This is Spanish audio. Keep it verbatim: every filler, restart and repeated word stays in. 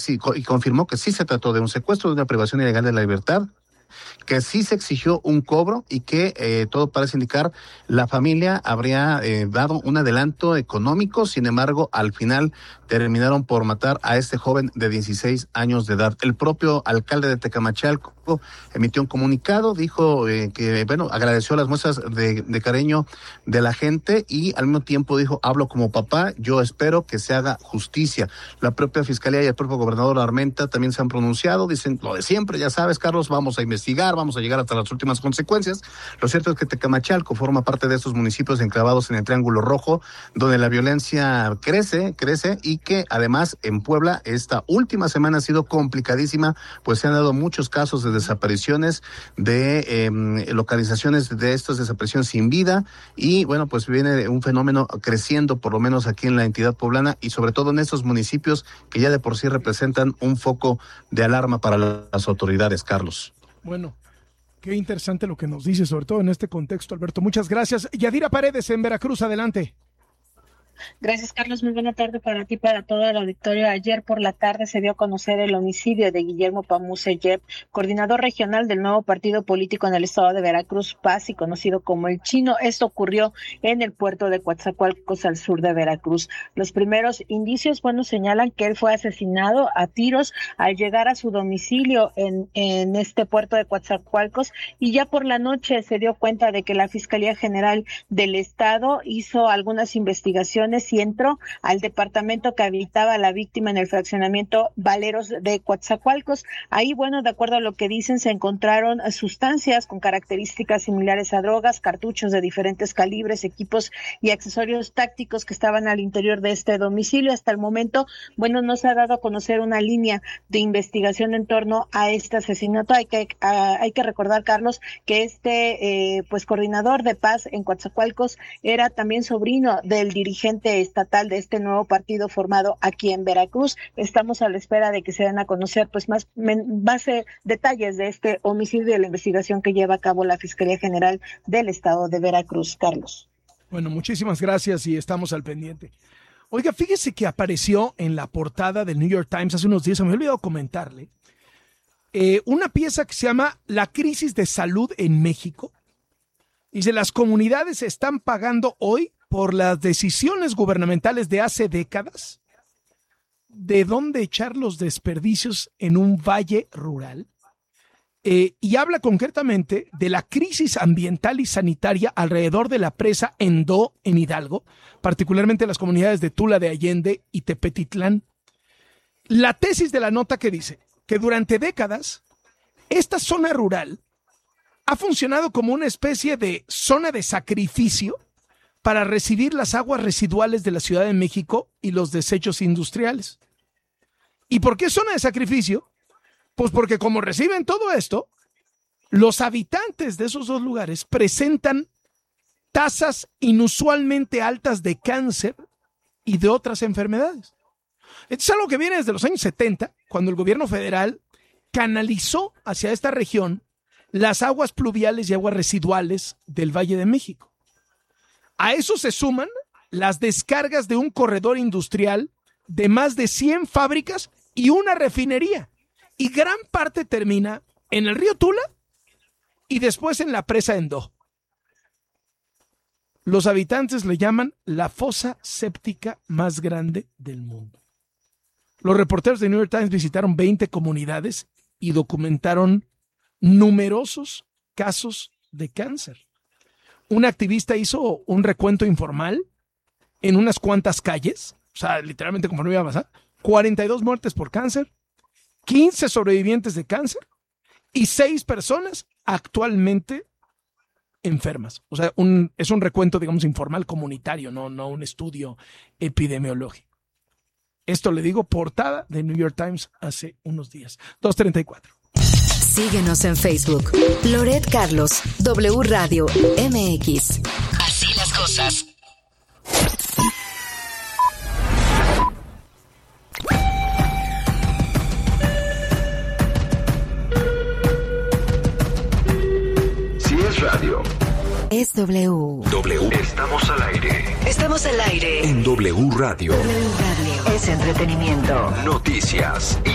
sí, y confirmó que sí se trató de un secuestro, de una privación ilegal de la libertad, que sí se exigió un cobro y que eh, todo parece indicar la familia habría eh, dado un adelanto económico. Sin embargo, al final terminaron por matar a este joven de dieciséis años de edad. El propio alcalde de Tecamachalco emitió un comunicado, dijo eh, que, bueno, agradeció las muestras de, de cariño de la gente y al mismo tiempo dijo, hablo como papá, yo espero que se haga justicia. La propia fiscalía y el propio gobernador Armenta también se han pronunciado, dicen lo de siempre, ya sabes, Carlos, vamos a investigar, vamos a llegar hasta las últimas consecuencias. Lo cierto es que Tecamachalco forma parte de estos municipios enclavados en el Triángulo Rojo, donde la violencia crece, crece y que además en Puebla esta última semana ha sido complicadísima, pues se han dado muchos casos de desapariciones, de eh, localizaciones de estas desapariciones sin vida y bueno, pues viene un fenómeno creciendo por lo menos aquí en la entidad poblana y sobre todo en estos municipios que ya de por sí representan un foco de alarma para las autoridades, Carlos. Bueno, qué interesante lo que nos dice, sobre todo en este contexto, Alberto. Muchas gracias. Yadira Paredes en Veracruz, adelante. Gracias, Carlos. Muy buena tarde para ti, para todo el auditorio. Ayer por la tarde se dio a conocer el homicidio de Guillermo Pamuse Yep, coordinador regional del nuevo partido político en el estado de Veracruz, Paz, y conocido como El Chino. Esto ocurrió en el puerto de Coatzacoalcos, al sur de Veracruz. Los primeros indicios, bueno, señalan que él fue asesinado a tiros al llegar a su domicilio en, en este puerto de Coatzacoalcos, y ya por la noche se dio cuenta de que la Fiscalía General del Estado hizo algunas investigaciones y entró al departamento que habitaba la víctima en el fraccionamiento Valeros de Coatzacoalcos. Ahí, bueno, de acuerdo a lo que dicen, se encontraron sustancias con características similares a drogas, cartuchos de diferentes calibres, equipos y accesorios tácticos que estaban al interior de este domicilio. Hasta el momento, bueno, no se ha dado a conocer una línea de investigación en torno a este asesinato. Hay que, a, hay que recordar, Carlos, que este eh, pues coordinador de paz en Coatzacoalcos era también sobrino del dirigente estatal de este nuevo partido formado aquí en Veracruz. Estamos a la espera de que se den a conocer pues más, más eh, detalles de este homicidio y de la investigación que lleva a cabo la Fiscalía General del estado de Veracruz, Carlos. Bueno, muchísimas gracias y estamos al pendiente. Oiga, fíjese que apareció en la portada del New York Times hace unos días, se me había olvidado comentarle, eh, una pieza que se llama La crisis de salud en México. Dice, las comunidades están pagando hoy por las decisiones gubernamentales de hace décadas de dónde echar los desperdicios en un valle rural. Eh, y habla concretamente de la crisis ambiental y sanitaria alrededor de la presa Endó en Hidalgo, particularmente las comunidades de Tula de Allende y Tepetitlán. La tesis de la nota que dice que durante décadas esta zona rural ha funcionado como una especie de zona de sacrificio para recibir las aguas residuales de la Ciudad de México y los desechos industriales. ¿Y por qué zona de sacrificio? Pues porque como reciben todo esto, los habitantes de esos dos lugares presentan tasas inusualmente altas de cáncer y de otras enfermedades. Esto es algo que viene desde los años setenta, cuando el gobierno federal canalizó hacia esta región las aguas pluviales y aguas residuales del Valle de México. A eso se suman las descargas de un corredor industrial de más de cien fábricas y una refinería. Y gran parte termina en el río Tula y después en la presa Endó. Los habitantes le llaman la fosa séptica más grande del mundo. Los reporteros de New York Times visitaron veinte comunidades y documentaron numerosos casos de cáncer. Un activista hizo un recuento informal en unas cuantas calles, o sea, literalmente conforme iba a pasar, cuarenta y dos muertes por cáncer, quince sobrevivientes de cáncer y seis personas actualmente enfermas. O sea, un, es un recuento, digamos, informal comunitario, no, no un estudio epidemiológico. Esto le digo, portada de New York Times hace unos días. dos treinta y cuatro. Síguenos en Facebook. Loret Carlos, W Radio M X. Así las cosas. Si es radio, es W. W. Estamos al aire. Estamos al aire. En W Radio. W Radio. Es entretenimiento. Noticias.